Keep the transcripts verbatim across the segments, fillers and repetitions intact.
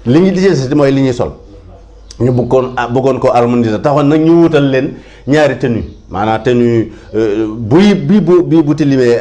li ñu di mooy li ñuy sol ñu bëggoon bëggoon ko harmoniser taxoon nag ñu wutal leen ñaari tenue maanaam tenue buy bii bu bii bu tilimee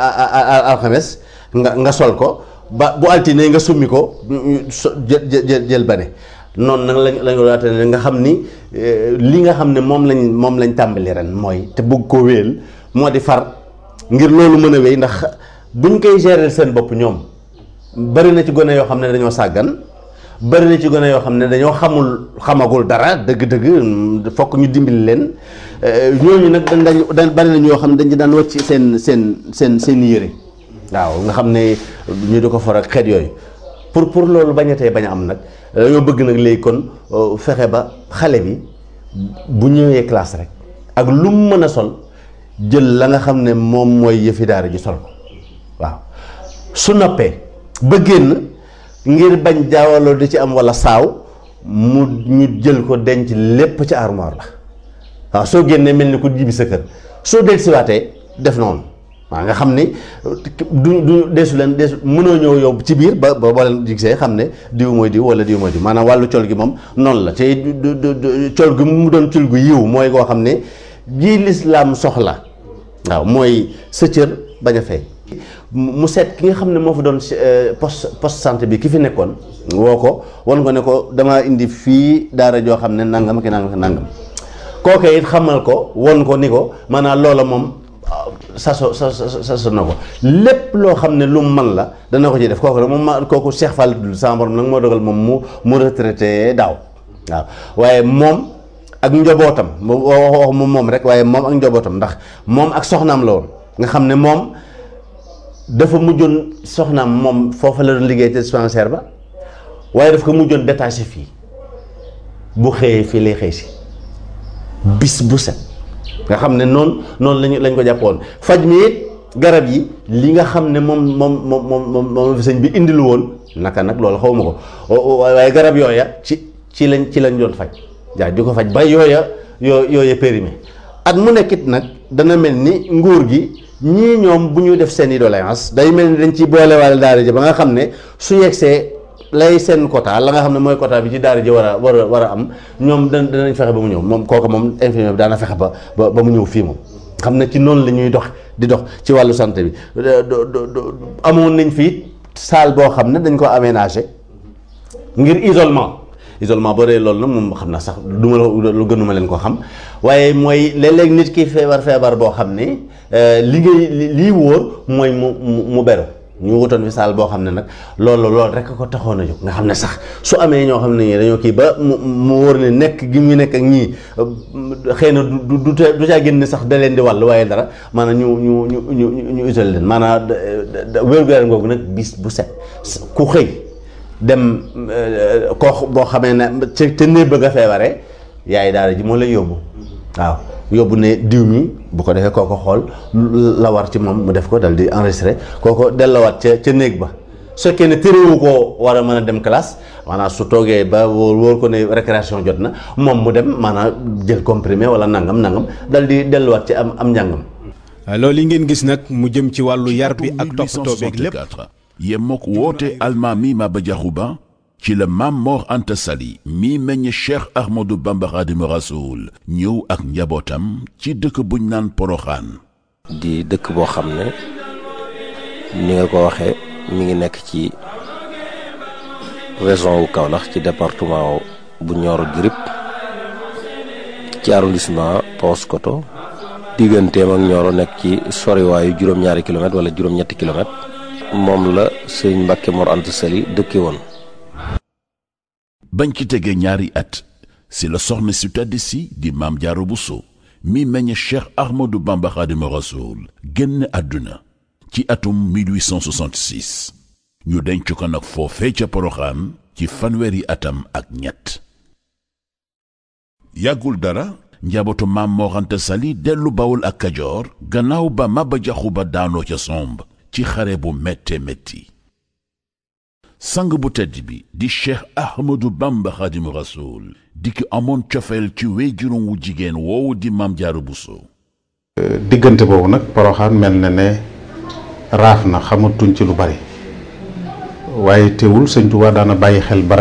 alxames nga nga sol ko ba bu altine nga summi ko jël jël jël bane noonu nag lañ lañ waate ne nga xam ni li nga xam ne moom lañ moom lañ tàmbali ren mooy te bëgg ko wéel moo di far ngir loolu mën a wéy ndax buñ koy gérer seen bopp ñoom bari na ci gone yoo xam ne dañoo sàggan bari na ci gone yoo xam ne dañoo xamul xamagul dara dëgg-dëgg fokk ñu dimbali leen ñooñu nag dañ dañ bari na ñoo xam ne dañ ci daan wàcc seen seen seen seen yére waaw nga xam ne ñu di ko for ak xeet yooyu pour pour loolu bañatee bañ a am nag dañoo bëgg nag léegi kon fexe ba xale bi bu ñëwee classe rek ak lu mu mën a sol jël la nga xam ne moom mooy yëfi daara ji sol ko waaw su noppee ba génn ngir bañ jaawaloo di ci am walla saaw mu ñu jël ko denc lépp ci armoire la waaw soo génnee mel ni ku jibi sa kër soo dellusiwaatee def noonu waaw nga xam ni du du deesu leen deesu mënoo ñëw yow ci biir ba ba boo leen gisee xam ne diw mooy diw walla diw mooy diw maanaam wàllu col gi moom noonu la te col gi mu doon col gu yiw mooy koo xam ne ji lislaam soxla waaw mooy sa cër bañ a fay mu seet ki nga xam ne moo fa doon poste poste santé bi ki fi nekkoon woo ko wan ko ne ko damaa indi fii daara joo xam ne nangam ki nangam ki nangam kooke it xamal ko won ko ni ko maanaam loola moom saso sa saso na ko lépp loo xam ne lu mu man la dana ko ci def kooku nag moom ma kooku Cheikh Fall dul sama borom nag moo dogal moom mu mu retraité daaw waaw waaye moom ak njobootam wax wax moom moom rek waaye moom ak njobootam ndax moom ak soxnaam la woon nga xam ne moom dafa mujjoon soxnaam moom foofa la doon liggéey te dispensaire ba waaye daf ko mujjoon détaché fii bu xëyee fii lay xëy si bis bu set nga xam ne noonu noonu lañu lañ ko jàppoon faj mi it garab yi li nga xam ne moom moom moom moom moom fi sëñ bi indilu woon naka nag loolu xaw ma ko waaye garab yooya ci ci lañ ci lañ doon faj jaay di ko faj ba yooya yoo yooya périmé at mu nekkit nag dana mel ni nguur gi ñii ñoom bu ñuy def seen i doléance day mel ni dañ ciy boolewaale daara ji ba nga xam ne su yegsee lay seen quota la nga xam ne mooy quota bi ci daara ji war a war a war a am ñoom da danañ fexe ba mu ñëw moom kooku moom infirmier bi daana fexe ba ba mu ñëw fii moom xam ne ci noonu la ñuy dox di dox ci wàllu santé bi amoon nañ fii salle boo xam ne dañ ko aménagé ngir isolement isolement boo dee loolu nag moom xam na sax du ma lu gënuma leen ko xam waaye mooy léeg-léeg nit ki feebar feebar boo xam ne li ngay lii wóor mooy mu mu beru ñu wutoon fi saal boo xam ne nag loolu loolu rek ko taxoon a jóg nga xam ne sax su amee ñoo xam ne ñii dañoo kii ba mu mu wóor ne nekk gi mu nekk ak ñii xëy na du du du caa génn sax da leen di wàll waaye dara maanaam ñu ñu ñu ñu ñu isolé leen maanaam wér-gu-yaram googu nag bis bu set ku xëy dem koo boo xamee ne ca ca néeg ba nga feebaree yaay daara ji moo lay yóbbu waaw yóbbu ne diw mi bu ko defee kooko xool la war ci moom mu def ko dal di enregistré kooko dellowaat ca ca néeg ba su fekkee ne téréwu koo war a mën a dem classe maanaam su toogee ba wóor wóor ko ne récréation jot na moom mu dem maanaam jël comprimé wala nangam nangam dal di delluwaat ci am am njàngam. loolu yi ngeen gis nag mu jëm ci wàllu yar bi ak toppatoo beeg lépp. yemmook woote almaami Maba Diakhou Ba ci la Maam Mor Anta Sali mi meññ Cheikh Ahmadou Bamba Khadimu Rasoul ñëw ak njabootam ci dëkk buñ naan Poroxaan. di dëkk boo xam ne ni nga ko waxee mi ngi nekk ci région wu Kaolack ci département bu Nioro du Rip ci arrondissement Paoskoto digganteem ak Nioro nekk ci soriwaayu juróom-ñaari kilomètres wala juróom-ñetti kilomètres moom la sëñ Mbàkke Mor Anta Sali dëkke woon. bañ ci tegee ñaari at si la soxna si tedd si di Maam Jaara Buso mi meññ Cheikh Ahmadou Bamba Khadimu Rasoul génn àdduna ci atum mille huit cent soixante-six ñu denc ko nag foofee ca Poroxaan ci fanweeri atam ak ñett. yàggul dara njabootu Maam Mor Anta Sali dellu Bawol ak Kajoor gannaaw ba Maba Diakhou Ba daanoo ca somb ci xare bu métte métti. sang bu tedd bi di Cheikh Ahmadou Bamba Khadimu Rasoul di ki amoon cofeel ci wéyjuróom wu jigéen woowu di Maam Jaara Buso. diggante boobu nag Poroxaan mel na ne raaf na xamatuñ ci lu bari waaye teewul Sëñ Tuubaa daana bàyyi xel barab